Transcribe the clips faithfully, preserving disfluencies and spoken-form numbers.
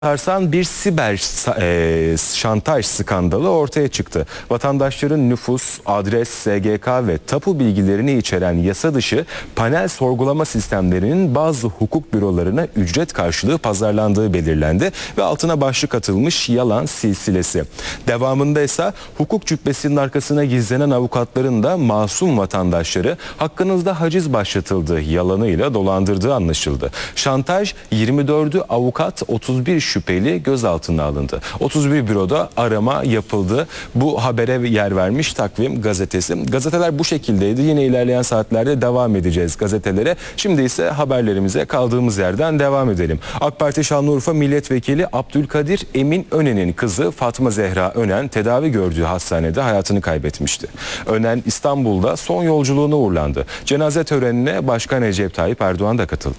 Sarsan bir siber e, şantaj skandalı ortaya çıktı. Vatandaşların nüfus, adres, S G K ve tapu bilgilerini içeren yasa dışı panel sorgulama sistemlerinin bazı hukuk bürolarına ücret karşılığı pazarlandığı belirlendi ve altına başlık atılmış yalan silsilesi. Devamında ise hukuk cübbesinin arkasına gizlenen avukatların da masum vatandaşları hakkınızda haciz başlatıldığı yalanıyla dolandırdığı anlaşıldı. Şantaj yirmi dördü avukat, otuz bir şüpheli gözaltına alındı. otuz bir büroda arama yapıldı. Bu habere yer vermiş Takvim gazetesi. Gazeteler bu şekildeydi. Yine ilerleyen saatlerde devam edeceğiz gazetelere. Şimdi ise haberlerimize kaldığımız yerden devam edelim. AK Parti Şanlıurfa Milletvekili Abdülkadir Emin Önen'in kızı Fatma Zehra Önen tedavi gördüğü hastanede hayatını kaybetmişti. Önen İstanbul'da son yolculuğuna uğurlandı. Cenaze törenine Başkan Recep Tayyip Erdoğan da katıldı.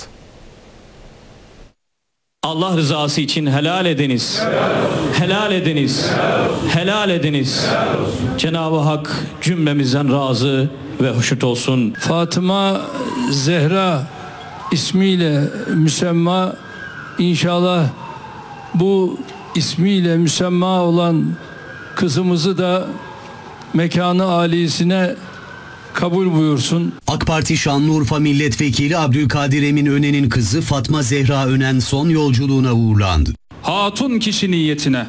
Allah rızası için helal ediniz. Helal ediniz. Helal ediniz. Cenab-ı Hak cümlemizden razı ve hoşnut olsun. Fatıma Zehra ismiyle müsemma, inşallah bu ismiyle müsemma olan kızımızı da mekanı âlisine kabul buyursun. AK Parti Şanlıurfa Milletvekili Abdülkadir Emin Önen'in kızı Fatma Zehra Önen son yolculuğuna uğurlandı. Hatun kişi niyetine.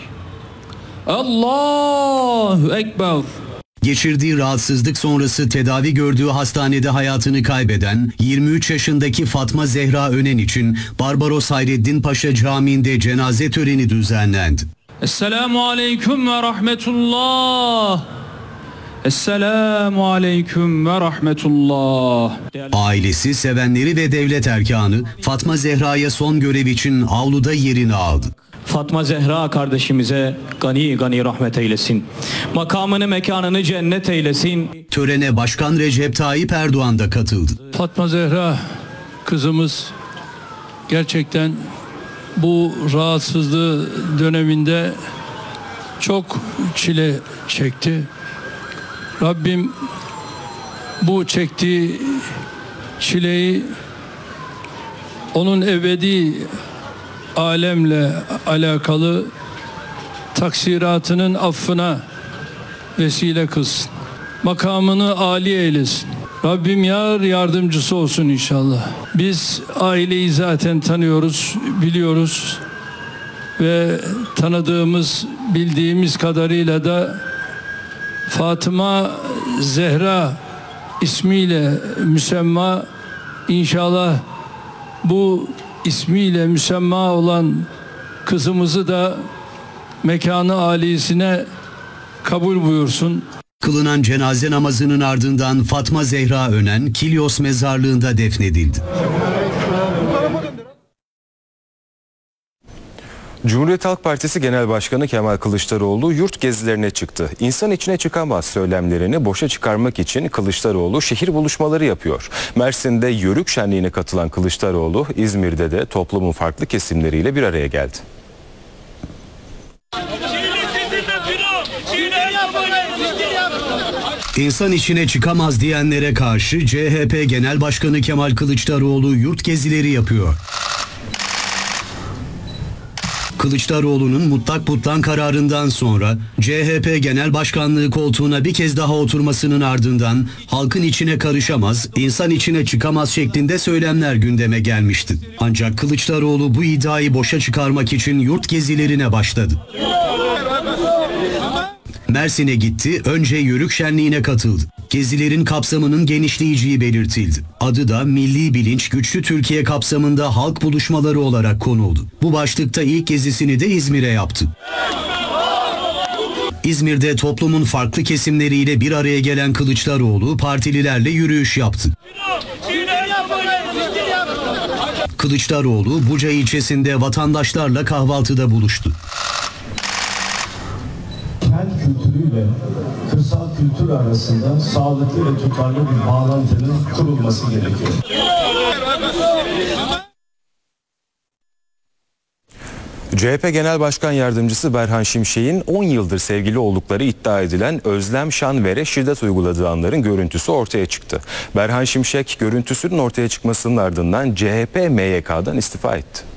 Allahu Ekber. Geçirdiği rahatsızlık sonrası tedavi gördüğü hastanede hayatını kaybeden yirmi üç yaşındaki Fatma Zehra Önen için Barbaros Hayreddin Paşa Camii'nde cenaze töreni düzenlendi. Esselamu Aleyküm ve Rahmetullah. Esselamu Aleyküm ve Rahmetullah. Ailesi, sevenleri ve devlet erkanı Fatma Zehra'ya son görev için avluda yerini aldı. Fatma Zehra kardeşimize gani gani rahmet eylesin. Makamını, mekanını cennet eylesin. Törene Başkan Recep Tayyip Erdoğan da katıldı. Fatma Zehra kızımız gerçekten bu rahatsızlığı döneminde çok çile çekti. Rabbim bu çektiği çileyi onun ebedi alemle alakalı taksiratının affına vesile kılsın. Makamını âli eylesin. Rabbim yar yardımcısı olsun inşallah. Biz aileyi zaten tanıyoruz, biliyoruz ve tanıdığımız, bildiğimiz kadarıyla da Fatıma Zehra ismiyle müsemma, inşallah bu ismiyle müsemma olan kızımızı da mekanı âlisine kabul buyursun. Kılınan cenaze namazının ardından Fatma Zehra Önen Kilyos mezarlığında defnedildi. Cumhuriyet Halk Partisi Genel Başkanı Kemal Kılıçdaroğlu yurt gezilerine çıktı. İnsan içine çıkamaz söylemlerini boşa çıkarmak için Kılıçdaroğlu şehir buluşmaları yapıyor. Mersin'de Yörük Şenliği'ne katılan Kılıçdaroğlu, İzmir'de de toplumun farklı kesimleriyle bir araya geldi. İnsan içine çıkamaz diyenlere karşı C H P Genel Başkanı Kemal Kılıçdaroğlu yurt gezileri yapıyor. Kılıçdaroğlu'nun mutlak butlan kararından sonra C H P Genel Başkanlığı koltuğuna bir kez daha oturmasının ardından halkın içine karışamaz, insan içine çıkamaz şeklinde söylemler gündeme gelmişti. Ancak Kılıçdaroğlu bu iddiayı boşa çıkarmak için yurt gezilerine başladı. Mersin'e gitti, önce Yörük Şenliği'ne katıldı. Gezilerin kapsamının genişleyeceği belirtildi. Adı da Milli Bilinç Güçlü Türkiye kapsamında halk buluşmaları olarak konuldu. Bu başlıkta ilk gezisini de İzmir'e yaptı. İzmir'de toplumun farklı kesimleriyle bir araya gelen Kılıçdaroğlu partililerle yürüyüş yaptı. Kılıçdaroğlu Buca ilçesinde vatandaşlarla kahvaltıda buluştu. Kent kültürüyle kırsal kültür arasında sağlıklı ve tutarlı bir bağlantının kurulması gerekiyor. C H P Genel Başkan Yardımcısı Berhan Şimşek'in on yıldır sevgili oldukları iddia edilen Özlem Şanver'e şiddet uyguladığı anların görüntüsü ortaya çıktı. Berhan Şimşek görüntüsünün ortaya çıkmasının ardından C H P M Y K'dan istifa etti.